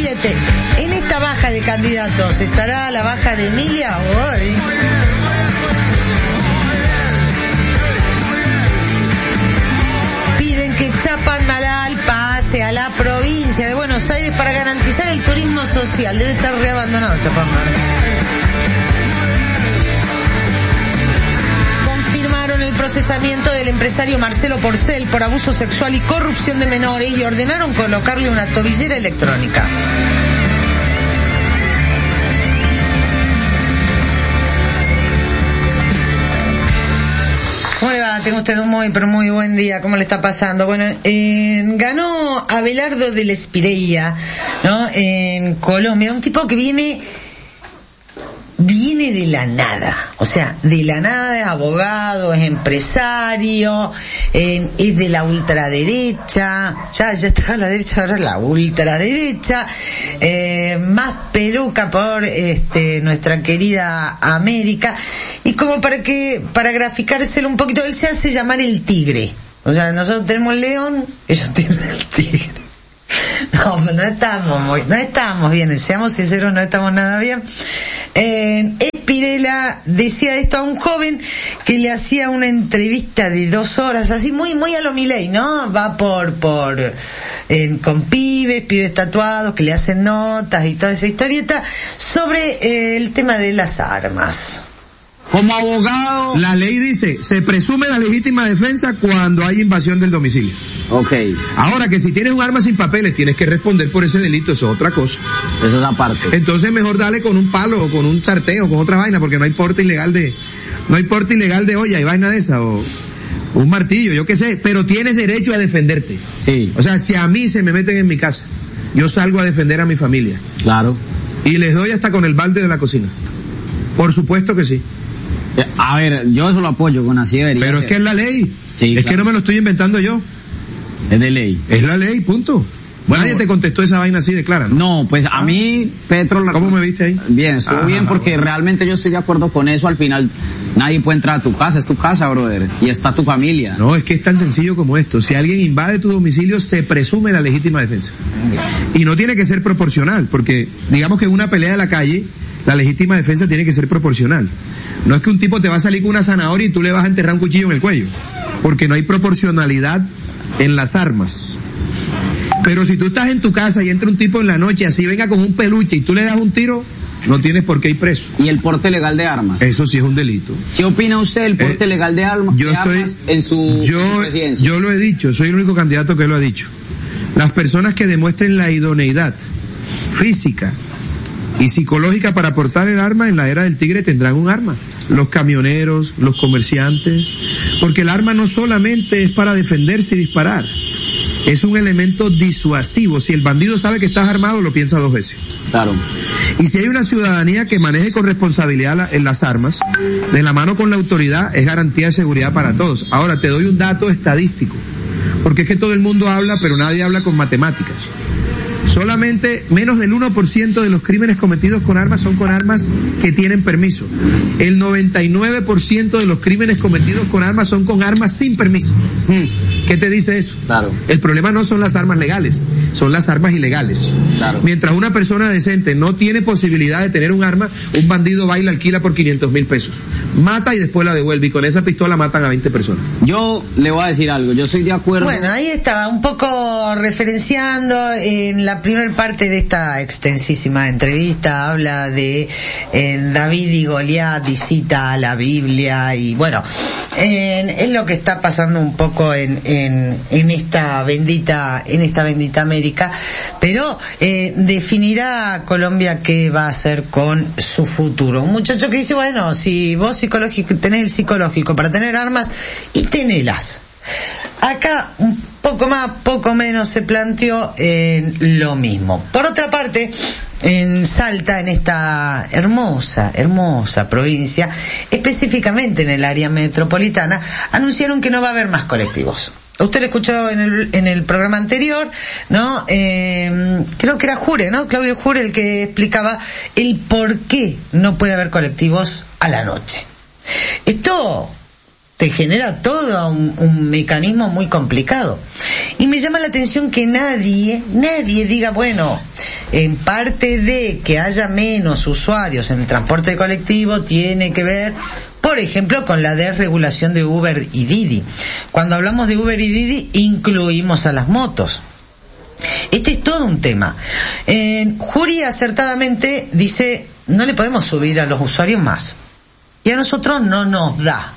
7. En esta baja de candidatos, ¿estará la baja de Emilia hoy? Piden que Chapadmalal pase a la provincia de Buenos Aires para garantizar el turismo social. Debe estar reabandonado Chapadmalal. El procesamiento del empresario Marcelo Porcel por abuso sexual y corrupción de menores y ordenaron colocarle una tobillera electrónica. ¿Cómo le va? Tengo usted un muy buen día. ¿Cómo le está pasando? Bueno, ganó Abelardo del Espireia, ¿no? En Colombia, un tipo que viene de la nada, o sea, de la nada, es abogado, es empresario, es de la ultraderecha, ya está a la derecha, ahora la ultraderecha, más peluca por nuestra querida América, y como para graficárselo un poquito, él se hace llamar el tigre, o sea, nosotros tenemos el león, ellos tienen el tigre. No estamos bien, seamos sinceros, no estamos nada bien. Spinella decía esto a un joven que le hacía una entrevista de 2 horas, así muy a lo Milei, ¿no? Va con pibes tatuados que le hacen notas y toda esa historieta sobre el tema de las armas. Como abogado, la ley dice, se presume la legítima defensa cuando hay invasión del domicilio. Ok. Ahora que si tienes un arma sin papeles, tienes que responder por ese delito, eso es otra cosa. Eso es aparte. Entonces mejor dale con un palo o con un sartén o con otra vaina, porque no hay porte ilegal de olla y vaina de esa, o un martillo, yo qué sé, pero tienes derecho a defenderte. Sí. O sea, si a mí se me meten en mi casa, yo salgo a defender a mi familia. Claro. Y les doy hasta con el balde de la cocina. Por supuesto que sí. A ver, yo eso lo apoyo, con así debería Pero ser. es que es la ley. Sí, es claro. que no me lo estoy inventando yo. Es de ley. Es la ley, punto. Bueno, nadie te contestó esa vaina así de clara, ¿no? No, pues a mí, Petro... ¿Cómo me viste ahí? Bien, estuvo bien porque bueno. realmente yo estoy de acuerdo con eso. Al final, nadie puede entrar a tu casa, es tu casa, brother. Y está tu familia. No, es que es tan sencillo como esto. Si alguien invade tu domicilio, se presume la legítima defensa. Y no tiene que ser proporcional, porque digamos que en una pelea de la calle, la legítima defensa tiene que ser proporcional. No es que un tipo te va a salir con una zanahoria y tú le vas a enterrar un cuchillo en el cuello, porque no hay proporcionalidad en las armas. Pero si tú estás en tu casa y entra un tipo en la noche, así venga con un peluche y tú le das un tiro, no tienes por qué ir preso. ¿Y el porte legal de armas? Eso sí es un delito. ¿Qué opina usted del porte legal de armas, en su presidencia? Yo lo he dicho, soy el único candidato que lo ha dicho. Las personas que demuestren la idoneidad física y psicológica para portar el arma en la era del tigre tendrán un arma. Los camioneros, los comerciantes, porque el arma no solamente es para defenderse y disparar, es un elemento disuasivo. Si el bandido sabe que estás armado, lo piensa 2 veces. Claro. Y si hay una ciudadanía que maneje con responsabilidad en las armas, de la mano con la autoridad, es garantía de seguridad para todos. Ahora, te doy un dato estadístico, porque es que todo el mundo habla, pero nadie habla con matemáticas. Solamente menos del 1% de los crímenes cometidos con armas son con armas que tienen permiso. El 99% de los crímenes cometidos con armas son con armas sin permiso. ¿Qué te dice eso? Claro. El problema no son las armas legales, son las armas ilegales. Claro. Mientras una persona decente no tiene posibilidad de tener un arma, un bandido va y la alquila por 500,000 pesos. Mata y después la devuelve, y con esa pistola matan a 20 personas. Yo le voy a decir algo, yo estoy de acuerdo. Bueno, ahí estaba un poco referenciando en la primera parte de esta extensísima entrevista, habla de David y Goliat y cita a la Biblia, y bueno, es lo que está pasando un poco en esta bendita América, pero definirá Colombia qué va a hacer con su futuro. Un muchacho que dice, bueno, si vos tenés el psicológico para tener armas, y tenelas. Acá un poco más, poco menos se planteó lo mismo. Por otra parte, en Salta, en esta hermosa provincia, específicamente en el área metropolitana, anunciaron que no va a haber más colectivos. Usted lo escuchó en el programa anterior, ¿no? Creo que era Jure, ¿no? Claudio Jure, el que explicaba el por qué no puede haber colectivos a la noche. Esto te genera todo un mecanismo muy complicado. Y me llama la atención que nadie diga, bueno, en parte de que haya menos usuarios en el transporte colectivo tiene que ver, por ejemplo, con la desregulación de Uber y Didi. Cuando hablamos de Uber y Didi, incluimos a las motos. Este es todo un tema. Juri acertadamente dice, no le podemos subir a los usuarios más. Y a nosotros no nos da.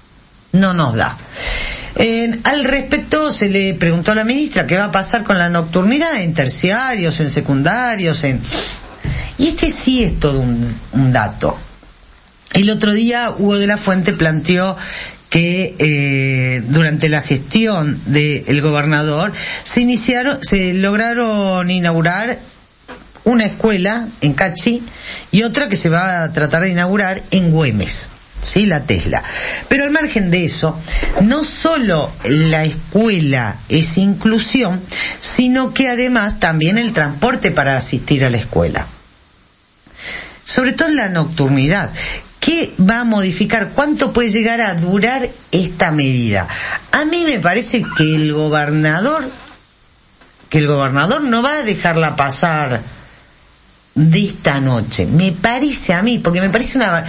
Al respecto se le preguntó a la ministra qué va a pasar con la nocturnidad en terciarios, en secundarios, y este sí es todo un dato. El otro día Hugo de la Fuente planteó que durante la gestión del gobernador se lograron inaugurar una escuela en Cachi y otra que se va a tratar de inaugurar en Güemes, ¿sí? La Tesla. Pero al margen de eso, no solo la escuela es inclusión, sino que además también el transporte para asistir a la escuela. Sobre todo en la nocturnidad. ¿Qué va a modificar? ¿Cuánto puede llegar a durar esta medida? A mí me parece que el gobernador no va a dejarla pasar de esta noche. Me parece a mí, porque me parece